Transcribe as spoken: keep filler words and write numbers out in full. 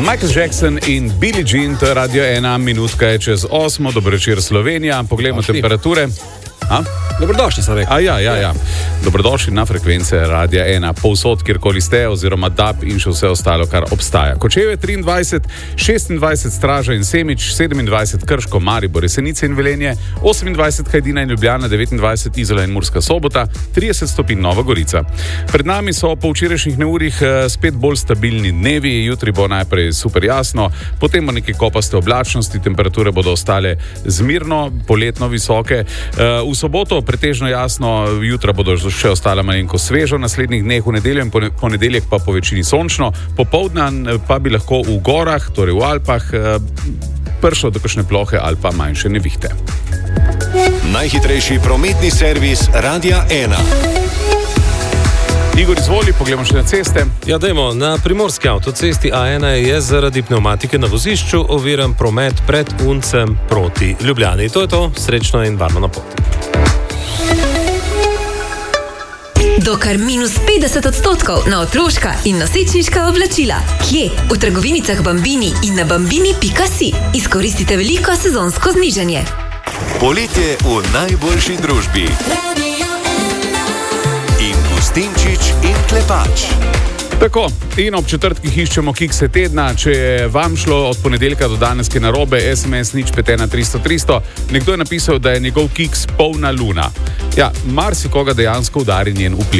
Michael Jackson in Billie Jean, to je Radio ena, minutka je čez osmo, dobro večer Slovenija, poglejmo Došli. temperature. A? Dobrodošli, sem rekel. A ja, ja, ja. Dobrodošli na frekvence Radia ena, povsod, kjerkoli ste, oziroma D A B in še vse ostalo, kar obstaja. Kočevje triindvajset, šestindvajset Straža in Semič, sedemindvajset Krško, Maribor, Jesenice in Velenje, osemindvajset Hajdina in Ljubljana, devetindvajset Izola in Murska Sobota, trideset stopinj Nova Gorica. Pred nami so po včerajšnjih neurjih spet bolj stabilni dnevi, jutri bo najprej super jasno, potem bo nekaj kopaste oblačnosti, temperature bodo ostale zmirno, poletno visoke. V soboto pretežno jasno, jutra bodo še ostala malenko svežo, v naslednjih dneh v nedeljo in ponedeljek pa po večini sončno, popoldan pa bi lahko v gorah, torej v Alpah, prišlo do kakšne plohe ali pa manjše nevihte. Najhitrejši prometni servis Radia ena. Igor, izvoli, pogledamo še na ceste. Ja, dajmo, na primorski avtocesti A ena je zaradi pnevmatike na vozišču oviran promet pred Uncem proti Ljubljani. To je to, srečno in varno na pot. Do kar minus petdeset odstotkov na otroška in nosečniška oblačila. Kje? V trgovinicah Bambini in na bambini pika si. Izkoristite veliko sezonsko znižanje. Poletje v najboljši družbi. In Gustinčič in Klepač. Tako, in ob četrtkih iščemo kikse tedna. Če je vam šlo od ponedeljka do danes kaj narobe, es em es nič pet ena tristo tristo, nekdo je napisal, da je njegov kiks polna luna. Ja, marsikoga dejansko udari njen vpliv.